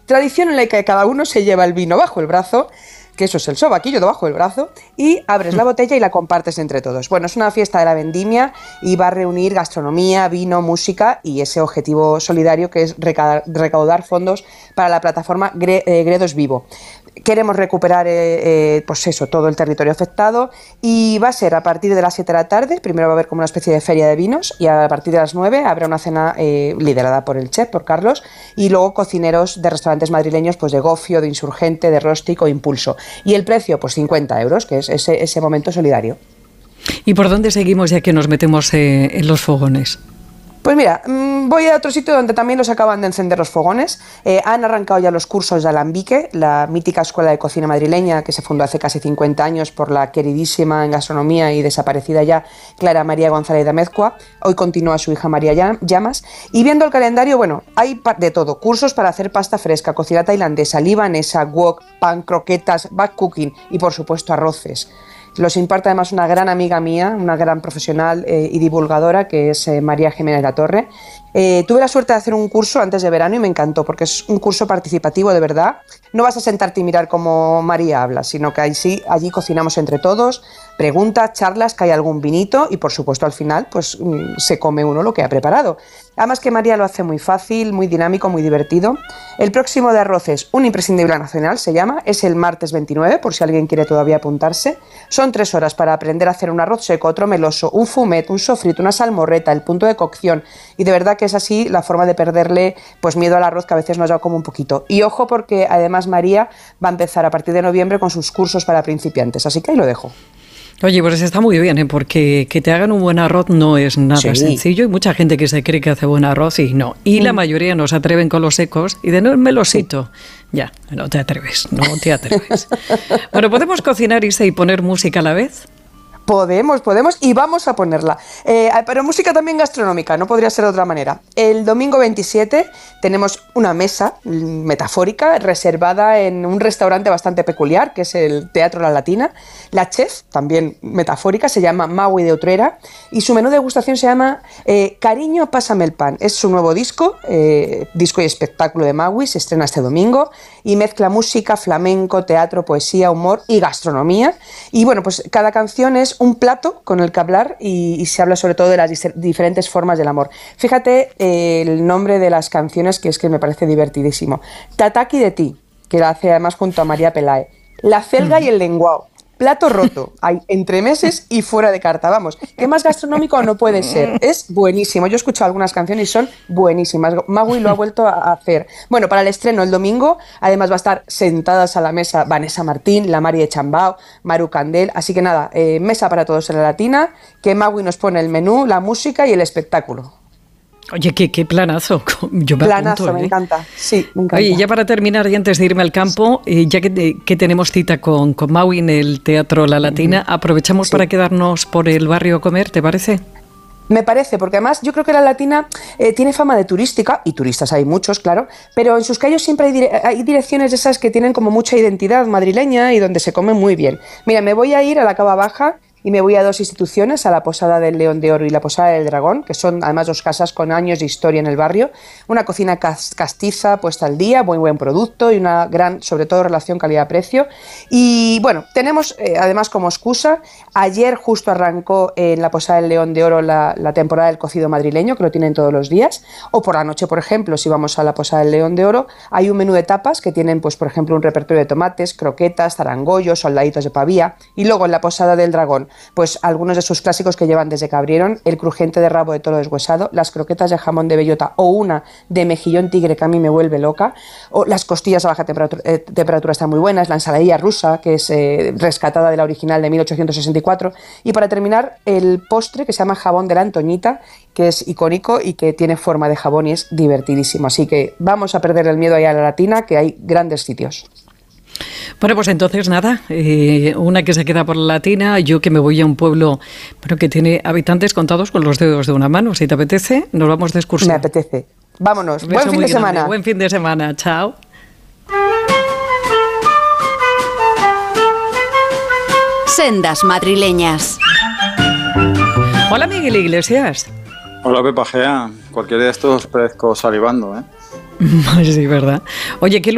tradición en la que cada uno se lleva el vino bajo el brazo, que eso es el sobaquillo debajo del brazo, y abres la botella y la compartes entre todos. Bueno, es una fiesta de la vendimia y va a reunir gastronomía, vino, música y ese objetivo solidario que es recaudar fondos para la plataforma Gredos Vivo. Queremos recuperar pues eso, todo el territorio afectado y va a ser a partir de las 7 de la tarde. Primero va a haber como una especie de feria de vinos y a partir de las 9 habrá una cena liderada por el chef, por Carlos, y luego cocineros de restaurantes madrileños, pues de Gofio, de Insurgente, de Rostic o Impulso. Y el precio, pues 50 euros, que es ese momento solidario. ¿Y por dónde seguimos ya que nos metemos en los fogones? Pues mira, voy a otro sitio donde también los acaban de encender los fogones. Han arrancado ya los cursos de Alambique, la mítica escuela de cocina madrileña que se fundó hace casi 50 años por la queridísima en gastronomía y desaparecida ya Clara María González de Amezcua. Hoy continúa su hija María Llamas. Y viendo el calendario, bueno, hay de todo. Cursos para hacer pasta fresca, cocina tailandesa, libanesa, wok, pan, croquetas, back cooking y por supuesto arroces. Los imparte además una gran amiga mía, una gran profesional y divulgadora, que es María Jiménez La Torre. Tuve la suerte de hacer un curso antes de verano y me encantó, porque es un curso participativo de verdad. No vas a sentarte y mirar cómo María habla, sino que allí cocinamos entre todos, preguntas, charlas, que hay algún vinito y por supuesto al final pues se come uno lo que ha preparado. Además que María lo hace muy fácil, muy dinámico, muy divertido. El próximo de arroces, un imprescindible nacional se llama, es el martes 29, por si alguien quiere todavía apuntarse. Son 3 horas para aprender a hacer un arroz seco, otro meloso, un fumet, un sofrito, una salmorreta, el punto de cocción, y de verdad que es así la forma de perderle pues miedo al arroz, que a veces nos da como un poquito. Y ojo, porque además María va a empezar a partir de noviembre con sus cursos para principiantes, así que ahí lo dejo. Oye, pues está muy bien, porque que te hagan un buen arroz no es nada sencillo. Hay mucha gente que se cree que hace buen arroz y no. Y la mayoría no se atreven con los secos y de no, el melosito. Ya, no te atreves. Bueno, ¿podemos cocinar, Isa, y poner música a la vez? Podemos y vamos a ponerla. Pero música también gastronómica, no podría ser de otra manera. El domingo 27 tenemos una mesa metafórica reservada en un restaurante bastante peculiar, que es el Teatro La Latina. La chef, también metafórica, se llama Maui de Utrera y su menú de degustación se llama Cariño, pásame el pan. Es su nuevo disco y espectáculo de Maui, se estrena este domingo y mezcla música, flamenco, teatro, poesía, humor y gastronomía. Y bueno, pues cada canción es un plato con el que hablar y se habla sobre todo de las diferentes formas del amor. Fíjate el nombre de las canciones, que es que me parece divertidísimo. Tataki de ti, que la hace además junto a María Pelae. La celga y el lenguao. Plato roto, hay entremeses y fuera de carta, vamos, ¿qué más gastronómico no puede ser? Es buenísimo, yo he escuchado algunas canciones y son buenísimas, Maui lo ha vuelto a hacer. Bueno, para el estreno el domingo, además va a estar sentadas a la mesa Vanessa Martín, la Mari de Chambao, Maru Candel, así que nada, mesa para todos en La Latina, que Maui nos pone el menú, la música y el espectáculo. Oye, qué planazo. Yo me planazo, apunto, me encanta. Sí, me encanta. Oye, ya para terminar y antes de irme al campo, ya que tenemos cita con Maui en el Teatro La Latina, aprovechamos para quedarnos por el barrio a comer, ¿te parece? Me parece, porque además yo creo que La Latina tiene fama de turística, y turistas hay muchos, claro, pero en sus calles siempre hay direcciones de esas que tienen como mucha identidad madrileña y donde se come muy bien. Mira, me voy a ir a la Cava Baja y me voy a 2 instituciones, a la Posada del León de Oro y la Posada del Dragón, que son además 2 casas con años de historia en el barrio, una cocina castiza puesta al día, muy buen producto y una gran, sobre todo, relación calidad-precio. Y bueno, tenemos además como excusa, ayer justo arrancó en la Posada del León de Oro la temporada del cocido madrileño, que lo tienen todos los días, o por la noche, por ejemplo, si vamos a la Posada del León de Oro, hay un menú de tapas que tienen, pues por ejemplo, un repertorio de tomates, croquetas, zarangollos, soldaditos de pavía, y luego en la Posada del Dragón, pues algunos de sus clásicos que llevan desde que abrieron, el crujiente de rabo de toro deshuesado, las croquetas de jamón de bellota o una de mejillón tigre que a mí me vuelve loca, o las costillas a baja temperatura están muy buenas, la ensaladilla rusa, que es rescatada de la original de 1864, y para terminar el postre que se llama jabón de la Antoñita, que es icónico y que tiene forma de jabón y es divertidísimo, así que vamos a perder el miedo ahí a La Latina, que hay grandes sitios. Bueno, pues entonces nada, una que se queda por La Latina, yo que me voy a un pueblo que tiene habitantes contados con los dedos de una mano. Si te apetece, nos vamos de excursión. Me apetece. Vámonos. Buen fin de semana. Buen fin de semana. Chao. Sendas madrileñas. Hola, Miguel Iglesias. Hola, Pepa Gea. Cualquier día de estos parezco salivando, ¿eh? Sí, verdad. Oye, ¿qué